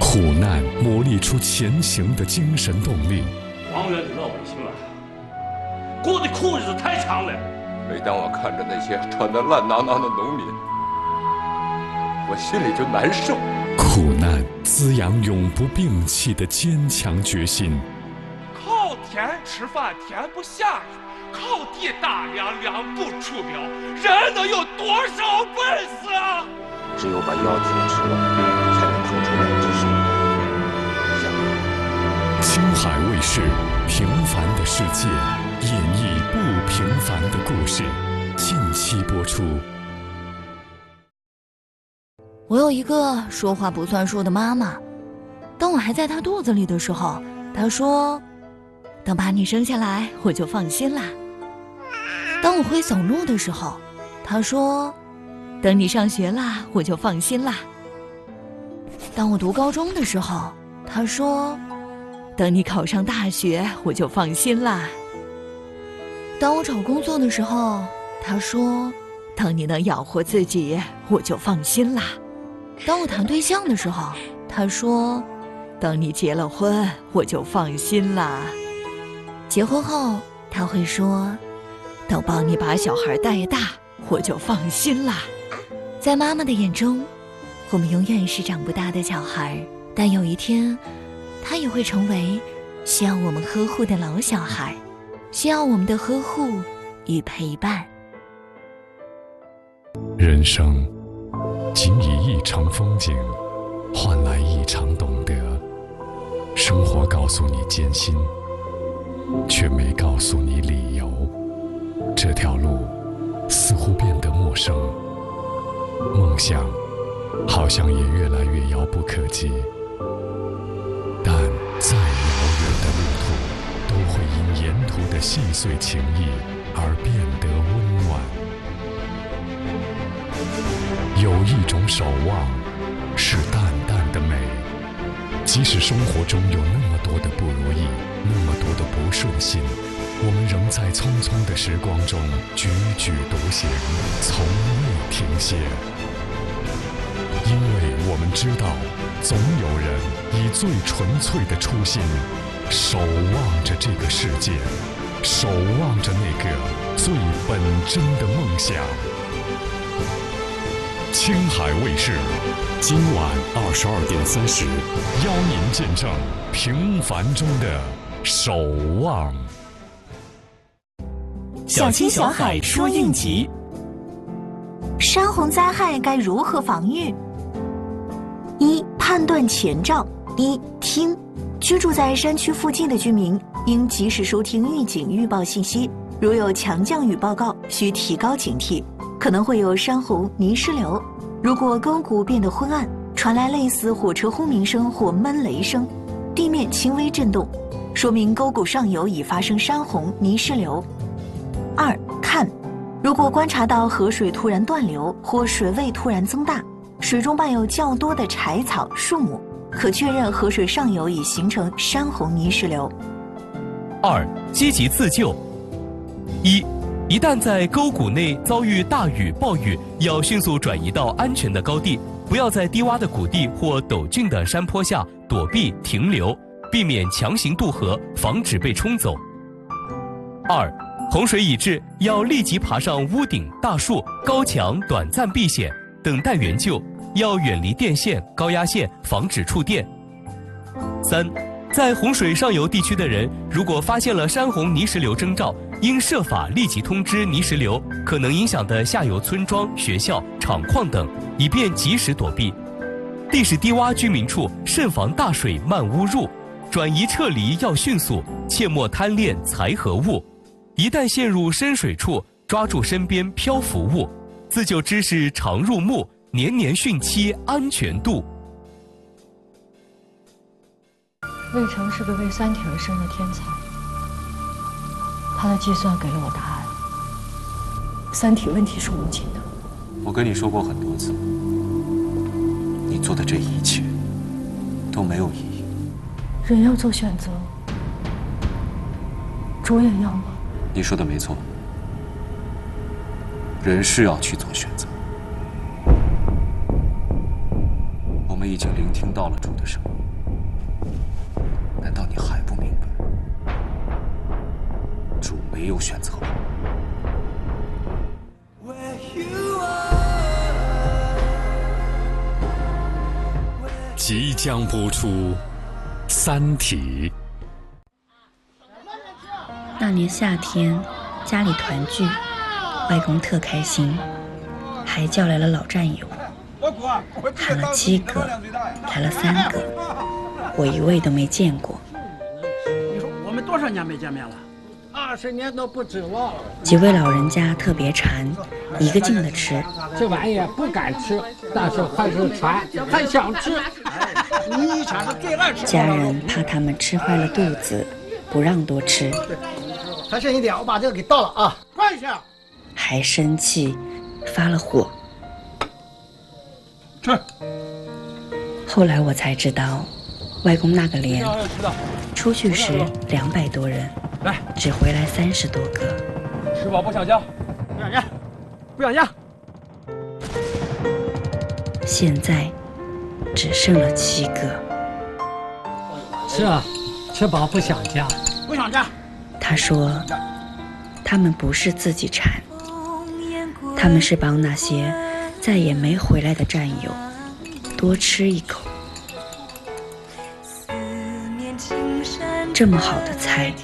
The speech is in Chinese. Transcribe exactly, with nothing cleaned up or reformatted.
苦难磨砺出前行的精神动力。 王源给老百姓了，过的苦日子太长了。 每当我看着那些穿得烂囊囊的农民，我心里就难受。 苦难滋养永不摒弃的坚强决心。 靠天吃饭，天不下雨；靠地打粮，粮不出苗。人能有多少本事啊？ 只有把腰挺直了，才能腾出两只手。 青海卫视《平凡的世界》演绎不平凡的故事，近期播出。 我有一个说话不算数的妈妈，当我还在她肚子里的时候，她说：“等把你生下来，我就放心啦。”当我会走路的时候，她说：“等你上学啦，我就放心啦。”当我读高中的时候，她说：“等你考上大学，我就放心啦。”当我找工作的时候，她说：“等你能养活自己，我就放心啦。”当我谈对象的时候，他说：“等你结了婚，我就放心啦。”结婚后，他会说：“等帮你把小孩带大，我就放心啦。”在妈妈的眼中，我们永远是长不大的小孩，但有一天，他也会成为需要我们呵护的老小孩，需要我们的呵护与陪伴。 人生仅以一场风景换来一场懂得，生活告诉你艰辛，却没告诉你理由。这条路似乎变得陌生，梦想好像也越来越遥不可及。但再遥远的路途，都会因沿途的细碎情谊而变得温暖。有一种守望，是淡淡的美。即使生活中有那么多的不如意，那么多的不顺心，我们仍在匆匆的时光中踽踽独行，从未停歇。因为我们知道，总有人以最纯粹的初心，守望着这个世界，守望着那个最本真的梦想。青海卫视，今晚二十二点三十，邀您见证平凡中的守望。 小青小海说应急， 山洪灾害该如何防御？一、判断前兆。一、听，居住在山区附近的居民应及时收听预警预报信息，如有强降雨报告，需提高警惕，可能会有山洪、泥石流。如果沟谷变得昏暗，传来类似火车轰鸣声或闷雷声，地面轻微震动，说明沟谷上游已发生山洪、泥石流。二、看，如果观察到河水突然断流或水位突然增大，水中伴有较多的柴草、树木，可确认河水上游已形成山洪、泥石流。 二、积极自救。一、一旦在沟谷内遭遇大雨、暴雨，要迅速转移到安全的高地，不要在低洼的谷地或陡峻的山坡下躲避停留，避免强行渡河，防止被冲走。二、洪水已至，要立即爬上屋顶、大树、高墙，短暂避险，等待援救，要远离电线、高压线，防止触电。三、在洪水上游地区的人，如果发现了山洪、泥石流征兆，应设法立即通知泥石流可能影响的下游村庄、学校、厂矿等，以便及时躲避。地势低洼居民处，慎防大水漫屋入，转移撤离要迅速，切莫贪恋财和物。一旦陷入深水处，抓住身边漂浮物。自救知识常入目，年年训期安全度。 魏成是个为三体而生的天才，他的计算给了我答案。三体问题是无解的。 我跟你说过很多次，你做的这一切都没有意义。 人要做选择，主也要吗？ 你说的没错，人是要去做选择。我们已经聆听到了主的声音。 也有选择吧。 即将播出《三体》。 那年夏天，家里团聚，外公特开心，还叫来了老战友，喊了七个，来了三个，我一位都没见过。 你说我们多少年没见面了？二十年都不止了。 几位老人家特别馋，一个劲的吃。 这玩意儿不敢吃，但是还是馋，还想吃。你馋是最爱吃。 家人怕他们吃坏了肚子，不让多吃。 还剩一点，我把这个给倒了啊！快一下。 还生气，发了火。 吃。 后来我才知道，外公那个连出去时两百多人， 来， 只回来三十多个。 吃饱不想家，不想家，不想家。 现在只剩了七个。 是啊，吃饱不想家，不想家。 他说，他们不是自己馋，他们是帮那些再也没回来的战友多吃一口。这么好的菜